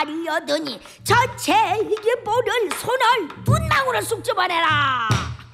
하리어더니 전체에게 모를 손을 눈망울을 쑥 집어내라.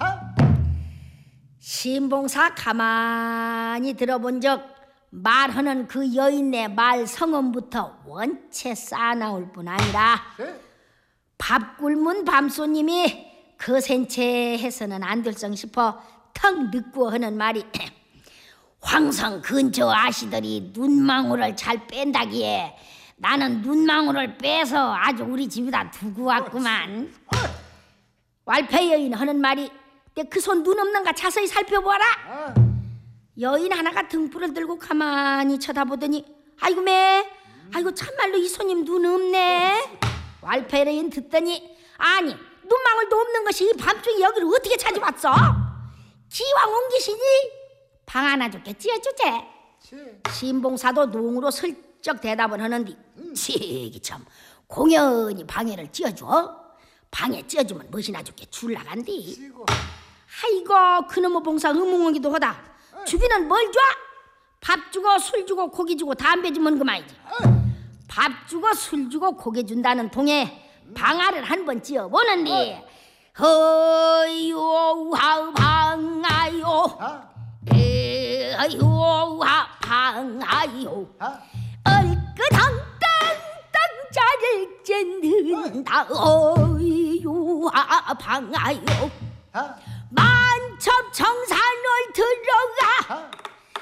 신봉사 가만히 들어본 적 말하는 그 여인네 말 성음부터 원체 싸나올 뿐 아니라 밥 굶은 밤손님이 거센채 해서는 안 될성 싶어 턱 늙고 하는 말이 황성 근처 아시들이 눈망울을 잘 뺀다기에 나는 눈망울을 빼서 아주 우리 집에다 두고 왔구만. 왈패 여인 하는 말이 내 그 손 눈 없는가 자세히 살펴보아라. 여인 하나가 등불을 들고 가만히 쳐다보더니 아이고 매 아이고 참말로 이 손님 눈 없네. 왈패 여인 듣더니 아니 눈망울도 없는 것이 이 밤중에 여기를 어떻게 찾아왔어? 기왕 온 것이니 방 하나 줄게 찌어주제. 신봉사도 농으로 슬쩍 대답을 하는데 치기 참 공연히 방해를 찌어줘. 방에 찌어주면 멋이나 줄게 줄 나간디. 아이고 그놈의 봉사 의문이기도 하다. 주기는 뭘 줘? 밥 주고 술 주고 고기 주고 담배 주면 그만이지. 밥 주고 술 주고 고기 준다는 통에 방아를 한번 찌어보는데 허요하 방아요 에요하 방아요 얼끄덩땅땅 자를 쨌는다 어요하 방아요 만첩 청산을 들어가